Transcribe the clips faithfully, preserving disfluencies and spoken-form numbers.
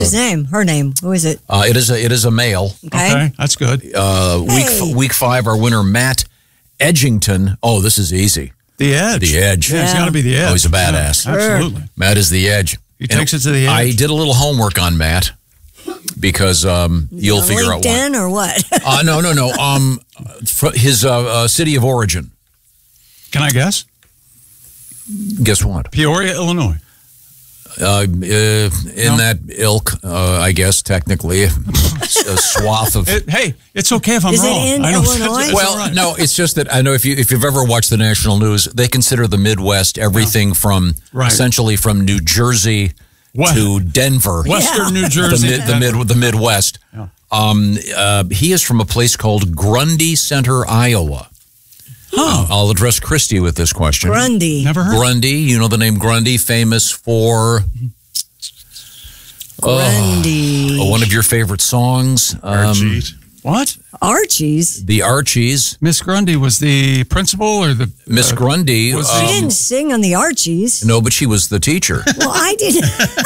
His name, her name, who is it? Uh, it is a it is a male. Okay, Okay, that's good. Uh, Hey. Week week five, our winner Matt Edgington. Oh, this is easy. The Edge. The Edge. Yeah, it's Yeah. got to be the Edge. Oh, he's a badass. Yeah, absolutely. Matt is the Edge. He takes it to the edge. I did a little homework on Matt because um, you'll On figure out why. LinkedIn or what? Uh, no, no, no. Um, fr- his uh, uh, city of origin. Can I guess? Guess what? Peoria, Illinois. Uh, uh, in No. that ilk, uh, I guess technically, a swath of. It, hey, it's okay if I'm Is it wrong. in I don't- Illinois? it's Well, all right. no, it's just that I know if you if you've ever watched the national news, they consider the Midwest everything from Right. essentially from New Jersey What? to Denver, Western New the Jersey. mid, the mid the Midwest. Yeah. Um, uh, he is from a place called Grundy Center, Iowa. Huh. I'll address Christy with this question. Grundy. Never heard. Grundy, you know the name Grundy, famous for Grundy. uh, one of your favorite songs, um, What? Archie's. the Archies. Miss Grundy was the principal or the Miss uh, Grundy. was She um, didn't sing on the Archies. no, but she was the teacher. Well, I didn't.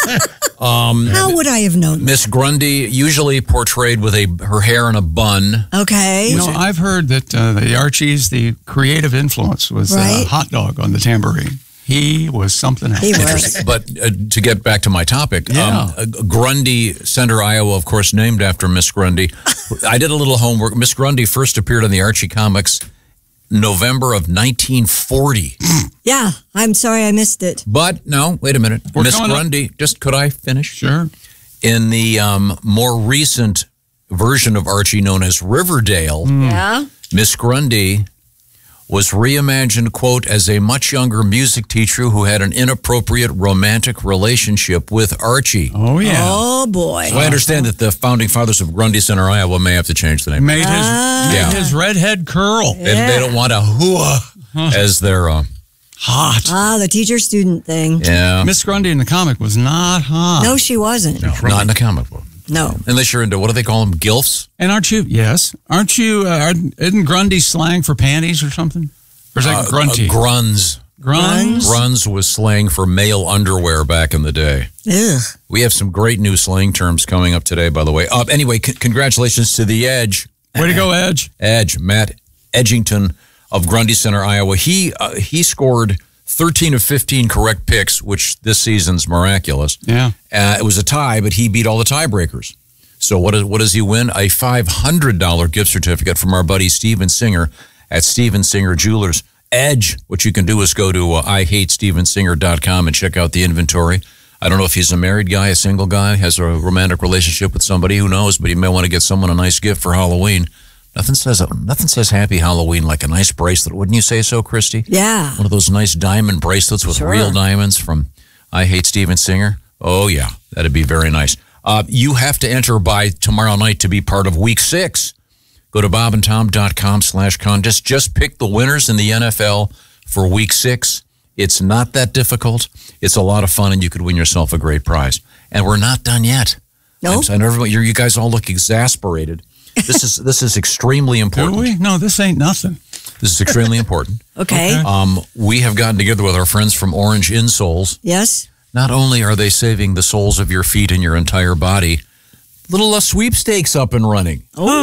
Um, How would I have known? Miss Grundy, usually portrayed with a her hair in a bun. Okay. You know, I've heard that uh, the Archies, the creative influence was Right. uh, Hot Dog on the tambourine. He was something else. He was. Interesting. But uh, to get back to my topic, Yeah. um, uh, Grundy Center, Iowa, of course, named after Miss Grundy. I did a little homework. Miss Grundy first appeared on the Archie comics November of nineteen forty. Yeah, I'm sorry I missed it. But no, wait a minute. We're Miss coming up. Grundy, just could I finish? Sure. In the um, more recent version of Archie known as Riverdale, Yeah. Miss Grundy was reimagined, quote, as a much younger music teacher who had an inappropriate romantic relationship with Archie. Oh, yeah. Oh boy. So I understand that the founding fathers of Grundy Center, Iowa may have to change the name. Made his, Ah. made Yeah. his redhead curl. They, they don't want a hua as their, uh, Hot. Ah, the teacher-student thing. yeah, Miss Grundy in the comic was not hot. No, she wasn't. No. not in the comic book. Unless you're into, what do they call them, gilfs? And aren't you, yes, aren't you, uh, aren't- isn't Grundy slang for panties or something? Or is that Uh, grunty? uh, gruns. Gruns? Gruns was slang for male underwear back in the day. Ugh. We have some great new slang terms coming up today, by the way. Uh, anyway, c- congratulations to the Edge. Way to go, Edge. Edge, Matt Edgington of Grundy Center, Iowa. He uh, he scored thirteen of fifteen correct picks, which this season's miraculous. Yeah. Uh, it was a tie, but he beat all the tiebreakers. So what, is, what does he win? A five hundred dollars gift certificate from our buddy Steven Singer at Steven Singer Jewelers. Edge, what you can do is go to uh, I hate steven singer dot com and check out the inventory. I don't know if he's a married guy, a single guy, has a romantic relationship with somebody, who knows, but he may want to get someone a nice gift for Halloween. Nothing says nothing says Happy Halloween like a nice bracelet. Wouldn't you say so, Christy? Yeah. One of those nice diamond bracelets with Sure. real diamonds from I Hate Steven Singer. Oh, yeah, that'd be very nice. Uh, you have to enter by tomorrow night to be part of week six. Go to bob and tom dot com slash contest. Just pick the winners in the N F L for week six. It's not that difficult. It's a lot of fun, and you could win yourself a great prize. And we're not done yet. No? I know everybody, you guys all look exasperated. This is this is extremely Do important. we? No, this ain't nothing. This is extremely important. Okay. Okay. Um, we have gotten together with our friends from Orange Insoles. Yes. Not only are they saving the soles of your feet and your entire body, little uh, sweepstakes up and running.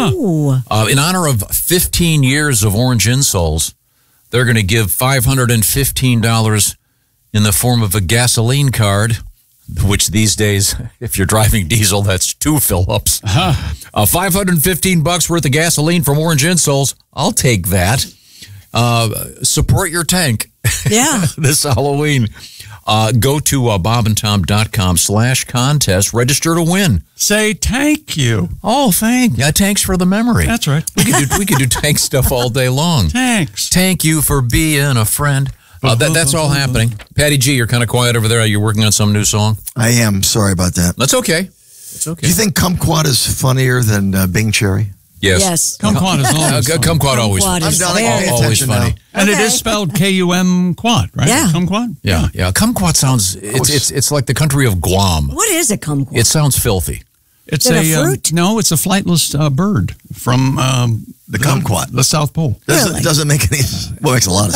Oh. Uh, in honor of fifteen years of Orange Insoles, they're going to give five hundred fifteen dollars in the form of a gasoline card, which these days, if you're driving diesel, that's two fill-ups. Uh-huh. Uh, five hundred fifteen bucks worth of gasoline from Orange Insoles. I'll take that. Uh, support your tank. Yeah. This Halloween. Uh, go to uh, bob and tom dot com slash contest. Register to win. Say thank you. Oh, thank yeah, thanks for the memory. That's right. We could do we could do tank stuff all day long. Thanks. Thank you for being a friend. Uh, that, that's all happening. Patty G, you're kind of quiet over there. Are you working on some new song? I am. Sorry about that. That's okay. It's okay. Do you think Kumquat is funnier than uh, Bing Cherry? Yes. Yes. Kumquat is Uh, always funny. Kumquat always. Kumquat is I'm done. very- Pay Always attention funny. now. And it Okay. is spelled K U M quad, right? Yeah. Kumquat? Yeah, yeah. Kumquat sounds. It's was- it's it's like the country of Guam. What is a kumquat? It sounds filthy. It's Is it a um, fruit? no, it's a flightless uh, bird from um, The kumquat. the South Pole. Doesn't, Really? doesn't make any. Well, it makes a lot of sound.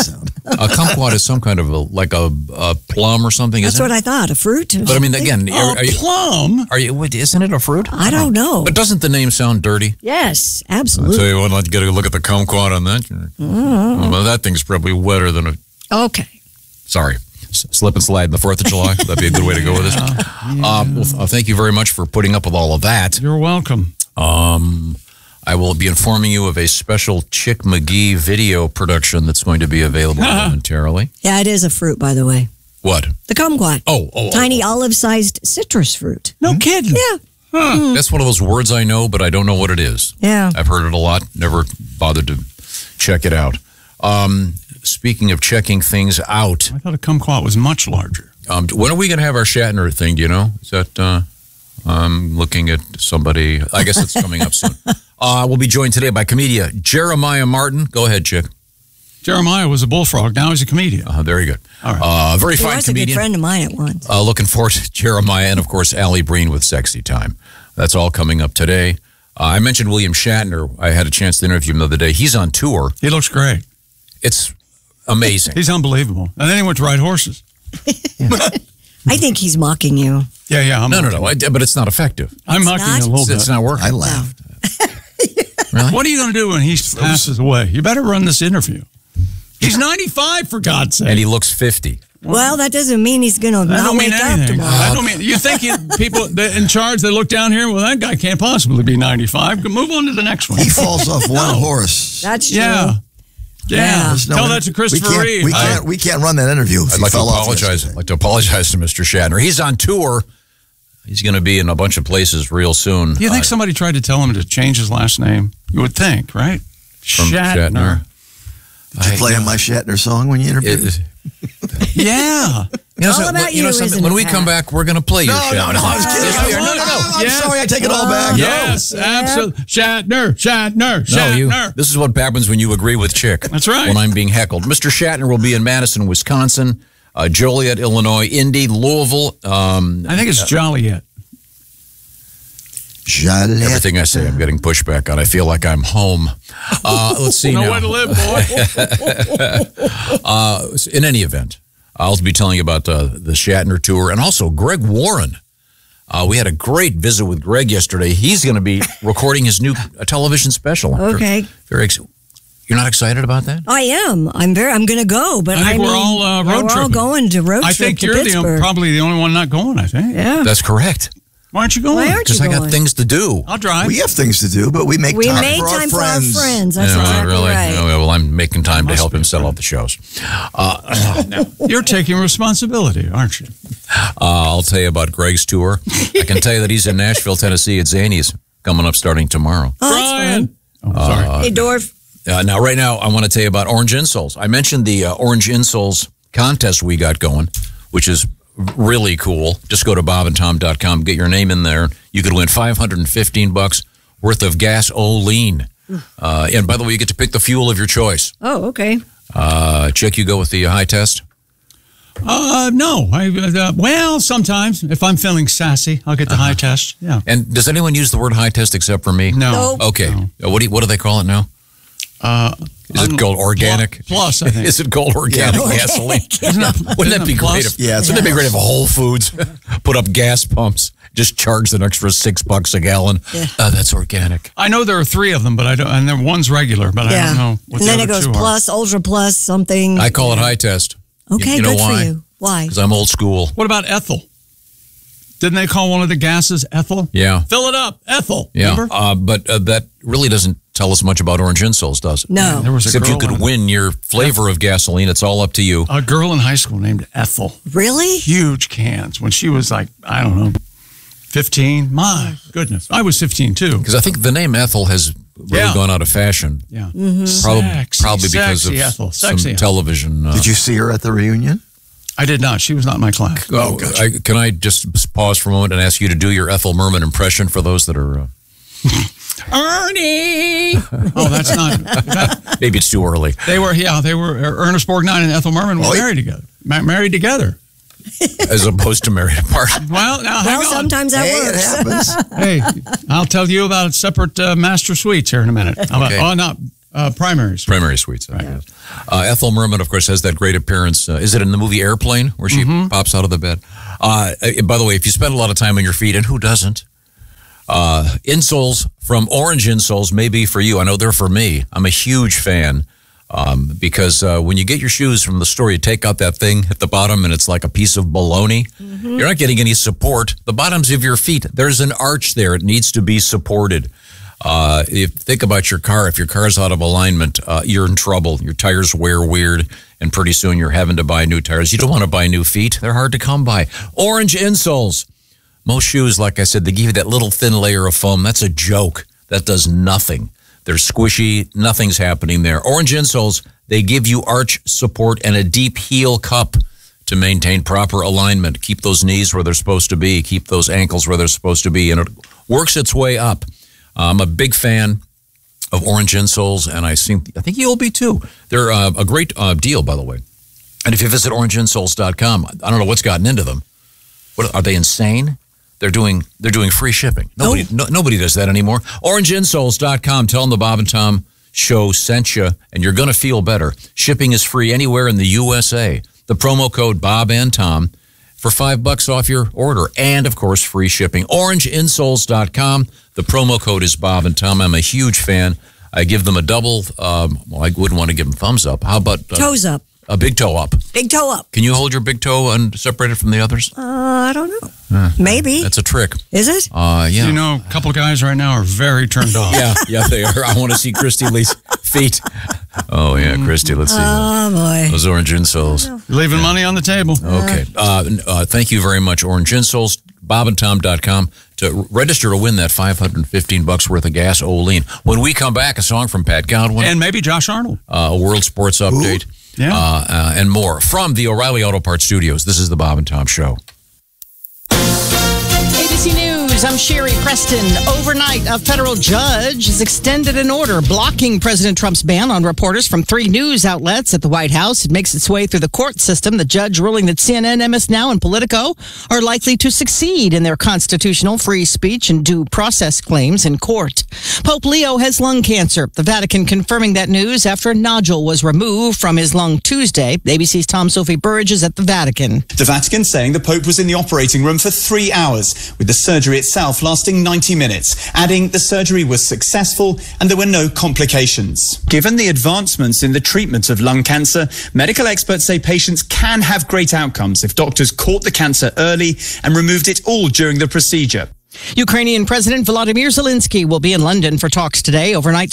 A kumquat is some kind of a, like a, a plum or something, That's isn't what it? I thought. A fruit. But I mean, again, Oh, are, are you, plum. are you? Wait, isn't it a fruit? I don't know. But doesn't the name sound dirty? Yes, I'll absolutely. tell you what, let's get a look at the kumquat on that. Mm-hmm. Well, that thing's probably wetter than a. Okay. Sorry, S- slip and slide in the Fourth of July. That'd be a good way to go with this. Uh, well, uh, thank you very much for putting up with all of that. You're welcome. Um, I will be informing you of a special Chick McGee video production that's going to be available momentarily. Yeah, it is a fruit, by the way. What? The kumquat. Oh, oh, Tiny oh. olive-sized citrus fruit. No kidding. Yeah. Huh. That's one of those words I know, but I don't know what it is. Yeah. I've heard it a lot, never bothered to check it out. Um, speaking of checking things out, I thought a kumquat was much larger. um, when are we going to have our Shatner thing? Do you know? Is that, uh, I'm looking at somebody, I guess it's coming up soon. Uh, we'll be joined today by comedian Jeremiah Martin. Go ahead, Chick. Jeremiah was a bullfrog. Now he's a comedian. Uh, very good. All right. Uh, very He fine was a good comedian. friend of mine at once. Uh, looking forward to Jeremiah and, of course, Allie Breen with Sexy Time. That's all coming up today. Uh, I mentioned William Shatner. I had a chance to interview him the other day. He's on tour. He looks great. It's amazing. He's unbelievable. And then he went to ride horses. I think he's mocking you. Yeah, yeah. I'm no, no, mocking. no. I, but it's not effective. I'm It's mocking not? you a little It's, bit. it's not working. I laughed. Really? What are you going to do when he passes away? You better run this interview. He's ninety-five, for God's sake. And he looks fifty. Well, that doesn't mean he's going to That not don't mean wake up anything. tomorrow. That don't mean, you think he, people that in charge, they look down here, well, that guy can't possibly be ninety-five. Move on to the next one. He falls off one horse. That's true. Yeah. Yeah. Yeah. There's no- Tell that to Christopher we can't, Reeve. We I- can't, we can't run that interview if I'd he like to fell off apologize. yesterday. I'd like to apologize to Mister Shatner. He's on tour. He's going to be in a bunch of places real soon. Do you think Uh, somebody tried to tell him to change his last name? You would think, right? from Shatner. Did you play him my Shatner song when you interviewed him? It- Yeah. You know, All so- about you know you, something? isn't When it, we Pat? come back, we're going to play your No, Shatner. no, no, I was kidding. Yes, we are. No, no, no. I'm Yes. sorry, I take it all back. Yes, absolutely. Shatner, Shatner, No, you. Shatner. This is what happens when you agree with Chick. That's right. When I'm being heckled. Mister Shatner will be in Madison, Wisconsin, uh, Joliet, Illinois, Indy, Louisville. Um, I think it's Joliet. Joliet. everything I say, I'm getting pushback on. I feel like I'm home. Uh, let's see No now. way to live, boy. Uh, in any event, I'll be telling you about uh, the Shatner tour and also Greg Warren. Uh, we had a great visit with Greg yesterday. He's going to be recording his new uh, television special. Okay. Very, very ex- You're not excited about that? I am. I'm very. I'm going to go. But I think I we're mean, all, uh, road we're all tripping. going to road I trip think to you're the, Pittsburgh. probably the only one not going, I think. Yeah. That's correct. Why aren't you going? Why aren't Because you I got going? things to do. I'll drive. We have things to do, but we make We time made for time our for our friends. friends. That's Yeah, exactly really? right. Oh, well, I'm making time to Must help be him set right. up the shows. Uh, You're taking responsibility, aren't you? uh, I'll tell you about Greg's tour. I can tell you that he's in Nashville, Tennessee at Zany's coming up starting tomorrow. Oh, that's fun. Brian. Oh, sorry. Hey, Dorf. Uh, now, right now, I want to tell you about Orange Insoles. I mentioned the uh, Orange Insoles contest we got going, which is really cool. Just go to bob and tom dot com, get your name in there. You could win five hundred fifteen bucks worth of gasoline. Uh, and by the way, you get to pick the fuel of your choice. Oh, okay. Uh, Chick, you go with the uh, high test? Uh, no. I, uh, well, sometimes if I'm feeling sassy, I'll get the high test. Yeah. And does anyone use the word high test except for me? No. Nope. Okay. No. Uh, What do you, what do they call it now? Uh, Is it I'm- called organic? Plus, I think. Is it called organic Yeah. gasoline? Isn't that, Wouldn't isn't that be it plus? great? If, Yeah, it's wouldn't that be plus. great if Whole Foods put up gas pumps, just charged an extra six bucks a gallon? Yeah. Uh, that's organic. I know there are three of them, but I don't, and then one's regular, but I Yeah. don't know what and the then it other goes two are. plus, ultra plus, something. I call it high test. You- Okay, you know good why? for you. Why? Because I'm old school. What about ethyl? Didn't they call one of the gases ethyl? Yeah. Fill it up, ethyl. Yeah. Remember? Uh, but uh, that really doesn't tell us much about Orange Insoles, does it? No. There was a Except you girl could in- win your flavor of gasoline. It's all up to you. A girl in high school named Ethel. Really? Huge cans when she was like, I don't know, fifteen. My goodness. I was fifteen too. Because I think the name Ethel has really Yeah. gone out of fashion. Yeah. Probably, Sexy, probably because sexy of Ethel. some Sexy Ethel. television. Uh, Did you see her at the reunion? I did not. She was not in my class. Oh, I, can I just pause for a moment and ask you to do your Ethel Merman impression for those that are... Uh, Ernie! Oh, that's not. That, maybe it's too early. they were, yeah, they were, Ernest Borgnine and Ethel Merman were Oh, yeah. married together. Ma- married together. As opposed to married apart. Well, now hang Well, on. sometimes that Hey, it works. happens. Hey, I'll tell you about separate uh, master suites here in a minute. How about- Okay. Oh, not Uh, primary suite. Primary suites. Right. Uh, Ethel Merman, of course, has that great appearance. Uh, is it in the movie Airplane where she mm-hmm. pops out of the bed? Uh, by the way, if you spend a lot of time on your feet, and who doesn't, uh, insoles from Orange Insoles may be for you. I know they're for me. I'm a huge fan um, because uh, when you get your shoes from the store, you take out that thing at the bottom and it's like a piece of bologna. Mm-hmm. You're not getting any support. The bottoms of your feet, there's an arch there. It needs to be supported. Uh, if think about your car, if your car's out of alignment, uh, you're in trouble. Your tires wear weird, and pretty soon you're having to buy new tires. You don't want to buy new feet. They're hard to come by. Orange Insoles. Most shoes, like I said, they give you that little thin layer of foam. That's a joke. That does nothing. They're squishy. Nothing's happening there. Orange Insoles, they give you arch support and a deep heel cup to maintain proper alignment. Keep those knees where they're supposed to be. Keep those ankles where they're supposed to be. And it works its way up. I'm a big fan of Orange Insoles, and I think I think you'll be too. They're uh, a great uh, deal, by the way. And if you visit orange insoles dot com, I don't know what's gotten into them. What are they insane? They're doing they're doing free shipping. Nobody oh. no, nobody does that anymore. orange insoles dot com. Tell them the Bob and Tom Show sent you, and you're going to feel better. Shipping is free anywhere in the U S A. The promo code Bob and Tom for five bucks off your order, and of course free shipping. orange insoles dot com. The promo code is Bob and Tom. I'm a huge fan. I give them a double. Um, well, I wouldn't want to give them thumbs up. How about uh, toes up? A big toe up. Big toe up. Can you hold your big toe and separate it from the others? Uh, I don't know. Uh, Maybe. That's a trick. Is it? Uh, yeah. You know, a couple of guys right now are very turned off. yeah, yeah, they are. I want to see Christy Lee's feet. Oh, yeah, Christy, let's see. Oh, boy. Those Orange Insoles. You're leaving yeah. money on the table. Okay. Uh, uh, thank you very much, Orange Insoles. bob and tom dot com to register to win that five hundred fifteen bucks worth of gas Olean. When we come back, a song from Pat Godwin. And maybe Josh Arnold. Uh, a World Sports Update. Ooh. Yeah. Uh, uh, and more from the O'Reilly Auto Parts Studios. This is the Bob and Tom Show. A B C News, I'm Sherry Preston. Overnight, a federal judge has extended an order blocking President Trump's ban on reporters from three news outlets at the White House. It makes its way through the court system. The judge ruling that C N N, M S Now, and Politico are likely to succeed in their constitutional free speech and due process claims in court. Pope Leo has lung cancer. The Vatican confirming that news after a nodule was removed from his lung Tuesday. A B C's Tom Sophie Burridge is at the Vatican. The Vatican saying the Pope was in the operating room for three hours, with the surgery itself lasting ninety minutes, adding the surgery was successful and there were no complications. Given the advancements in the treatment of lung cancer, medical experts say patients can have great outcomes if doctors caught the cancer early and removed it all during the procedure. Ukrainian President Volodymyr Zelensky will be in London for talks today. Overnight,